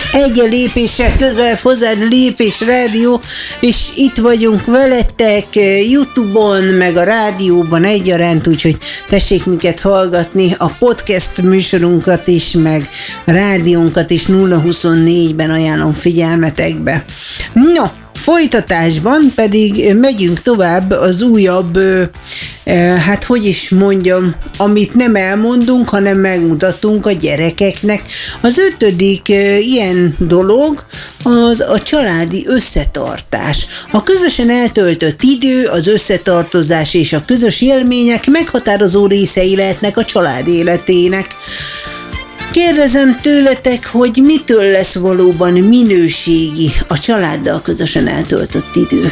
Egy lépésre közelebb hozzád Lépés Rádió, és itt vagyunk veletek YouTube-on, meg a rádióban egyaránt, úgyhogy tessék minket hallgatni, a podcast műsorunkat is, meg a rádiónkat is 024-ben ajánlom figyelmetekbe. No, folytatásban pedig megyünk tovább az újabb, hát hogy is mondjam, amit nem elmondunk, hanem megmutatunk a gyerekeknek. Az 5. ilyen dolog az a családi összetartás. A közösen eltöltött idő, az összetartozás és a közös élmények meghatározó részei lehetnek a család életének. Kérdezem tőletek, hogy mitől lesz valóban minőségi a családdal közösen eltöltött idő?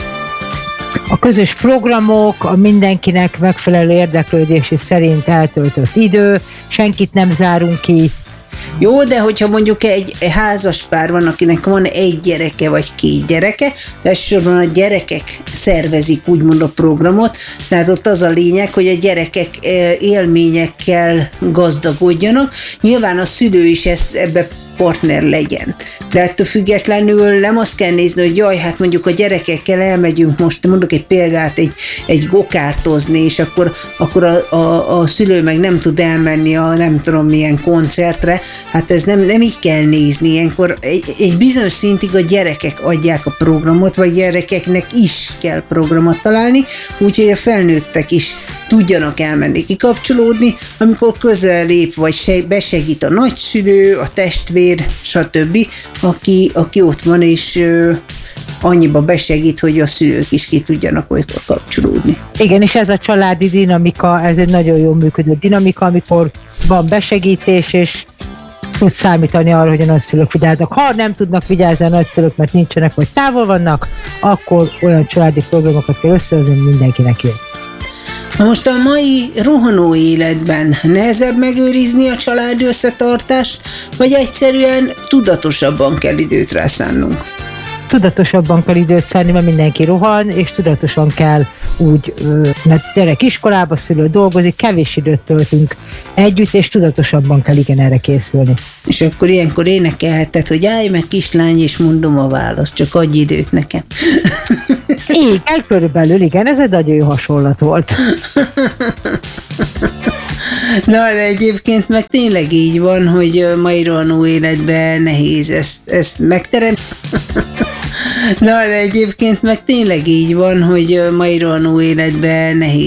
A közös programok, a mindenkinek megfelelő érdeklődési szerint eltöltött idő, senkit nem zárunk ki. Jó, de hogyha mondjuk egy házas pár van, akinek van egy gyereke vagy 2 gyereke, de elsősorban a gyerekek szervezik úgymond a programot, tehát ott az a lényeg, hogy a gyerekek élményekkel gazdagodjanak. Nyilván a szülő is ebbe partner legyen. De ettől függetlenül nem azt kell nézni, hogy jaj, hát mondjuk a gyerekekkel elmegyünk most, mondok egy példát, egy gokártozni, és akkor a szülő meg nem tud elmenni a nem tudom milyen koncertre. Hát ez nem így kell nézni. Ilyenkor egy bizonyos szintig a gyerekek adják a programot, vagy gyerekeknek is kell programot találni, úgyhogy a felnőttek is tudjanak elmenni, kikapcsolódni, amikor közel lép, vagy besegít a nagyszülő, a testvér, stb., aki ott van, és annyiba besegít, hogy a szülők is ki tudjanak olykor kapcsolódni. Igen, és ez a családi dinamika, ez egy nagyon jól működő dinamika, amikor van besegítés, és tud számítani arra, hogy a nagyszülők vigyáznak. Ha nem tudnak vigyázni a nagyszülők, mert nincsenek, vagy távol vannak, akkor olyan családi programokat kell összehozni, mindenkinek jó. Na most a mai rohanó életben nehezebb megőrizni a családi összetartást, vagy egyszerűen tudatosabban kell időt rászánnunk? Tudatosabban kell időt szánni, mert mindenki rohan, és tudatosan kell úgy, mert gyerek iskolába, szülő dolgozik, kevés időt töltünk együtt, és tudatosabban kell erre készülni. És akkor ilyenkor énekelheted, hogy állj meg kislány, és mondom a választ, csak adj időt nekem. Igen, körülbelül, igen, ez egy nagyon jó hasonlat volt. Na, de egyébként meg tényleg így van, hogy mai rohanó életben nehéz ezt megteremteni. Na, de egyébként meg tényleg így van, hogy mai rohanó életben nehéz